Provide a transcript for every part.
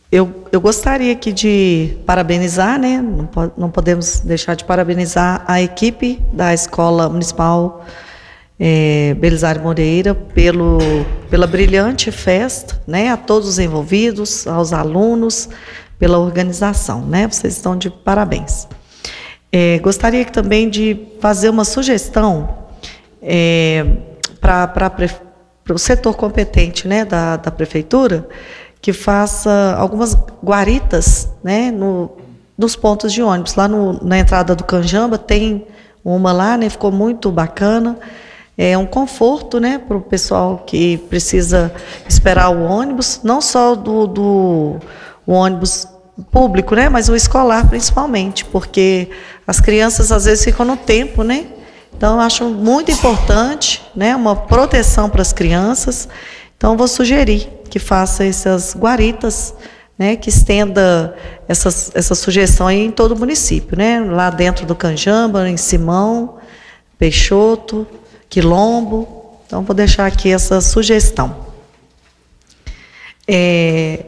Eu gostaria aqui de parabenizar, né? Não podemos deixar de parabenizar a equipe da Escola Municipal Belisário Moreira pela brilhante festa, né? A todos os envolvidos, aos alunos, pela organização, né? Vocês estão de parabéns. Gostaria também de fazer uma sugestão para o setor competente, né, da prefeitura, que faça algumas guaritas, né, nos pontos de ônibus. Lá na entrada do Canjamba tem uma lá, né, ficou muito bacana. É um conforto, né, para o pessoal que precisa esperar o ônibus, não só o ônibus público, né, mas o escolar principalmente, porque as crianças às vezes ficam no tempo, né? Então eu acho muito importante, né, uma proteção para as crianças. Então vou sugerir que faça essas guaritas, né, que estenda essa sugestão aí em todo o município, né, lá dentro do Canjamba, em Simão, Peixoto, Quilombo. Então vou deixar aqui essa sugestão. É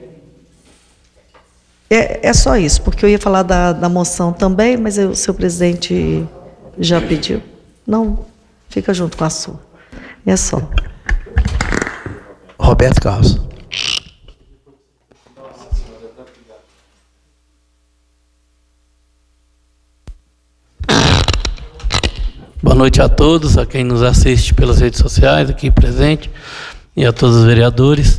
só isso, porque eu ia falar da moção também, mas o seu presidente já pediu. Não, fica junto com a sua. É só. Roberto Carlos. Boa noite a todos, a quem nos assiste pelas redes sociais, aqui presente, e a todos os vereadores.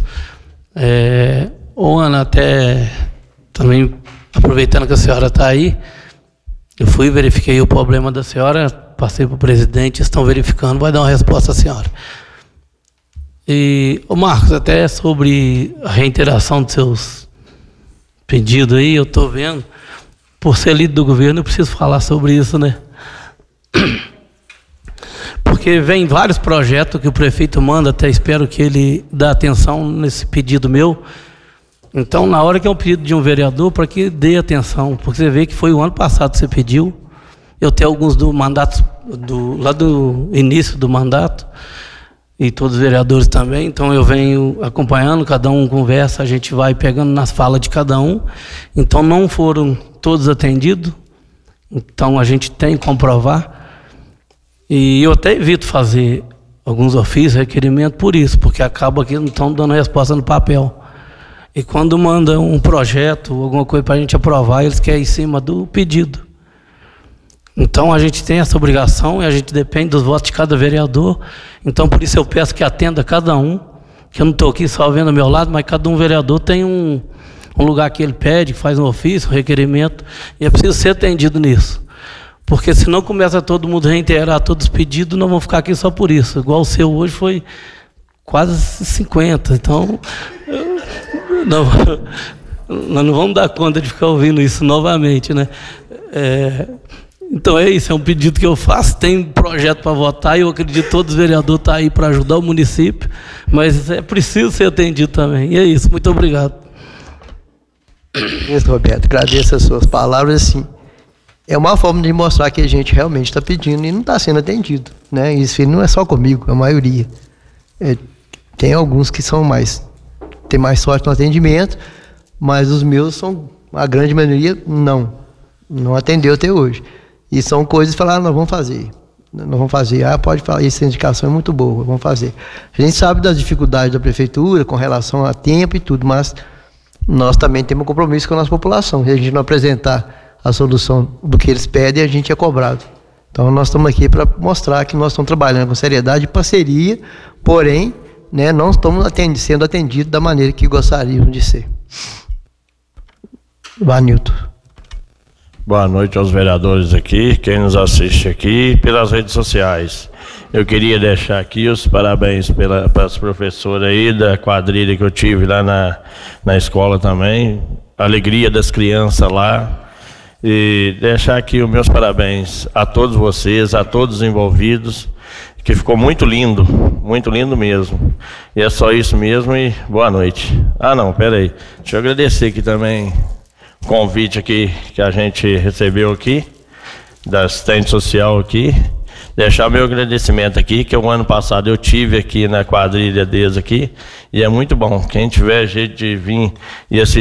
Ana, até também aproveitando que a senhora está aí, eu fui, verifiquei o problema da senhora, passei para o presidente, estão verificando, vai dar uma resposta à senhora. E, Marcos, até sobre a reiteração dos seus pedidos aí, eu estou vendo, por ser líder do governo, eu preciso falar sobre isso, né? Porque vem vários projetos que o prefeito manda, até espero que ele dê atenção nesse pedido meu. Então, na hora que é um pedido de um vereador, para que dê atenção, porque você vê que foi o ano passado que você pediu, eu tenho alguns do mandato, lá do início do mandato, e todos os vereadores também, então eu venho acompanhando, cada um conversa, a gente vai pegando nas falas de cada um, então não foram todos atendidos, então a gente tem que comprovar, e eu até evito fazer alguns ofícios, requerimentos por isso, porque acaba que não estão dando resposta no papel. E quando manda um projeto, alguma coisa para a gente aprovar, eles querem em cima do pedido. Então a gente tem essa obrigação e a gente depende dos votos de cada vereador. Então por isso eu peço que atenda cada um, que eu não estou aqui só vendo ao meu lado, mas cada um vereador tem um lugar que ele pede, que faz um ofício, um requerimento, e é preciso ser atendido nisso. Porque senão começa todo mundo a reiterar todos os pedidos, nós vamos ficar aqui só por isso. Igual o seu hoje foi quase 50, então nós não vamos dar conta de ficar ouvindo isso novamente, né? Então é isso, é um pedido que eu faço, tem projeto para votar e eu acredito que todos os vereadores estão aí para ajudar o município, mas é preciso ser atendido também. E é isso, muito obrigado. Isso, Roberto, agradeço as suas palavras, assim. É uma forma de mostrar que a gente realmente está pedindo e não está sendo atendido, né? Isso não é só comigo, a maioria. Tem alguns que tem mais sorte no atendimento, mas os meus são, a grande maioria, não atendeu até hoje. E são coisas que falaram, nós vamos fazer, pode falar, essa indicação é muito boa, vamos fazer. A gente sabe das dificuldades da prefeitura com relação a tempo e tudo, mas nós também temos um compromisso com a nossa população. Se a gente não apresentar a solução do que eles pedem, a gente é cobrado. Então nós estamos aqui para mostrar que nós estamos trabalhando com seriedade e parceria, porém, né, não estamos sendo atendidos da maneira que gostaríamos de ser. Vanilton. Boa noite aos vereadores aqui, quem nos assiste aqui pelas redes sociais. Eu queria deixar aqui os parabéns para as professoras aí da quadrilha que eu tive lá na escola também, a alegria das crianças lá. E deixar aqui os meus parabéns a todos vocês, a todos os envolvidos, que ficou muito lindo mesmo. E é só isso mesmo e boa noite. Peraí, deixa eu agradecer aqui também o convite aqui que a gente recebeu aqui, da assistente social aqui. Deixar meu agradecimento aqui, que o ano passado eu tive aqui na quadrilha deles aqui, e é muito bom. Quem tiver jeito de vir e assistir,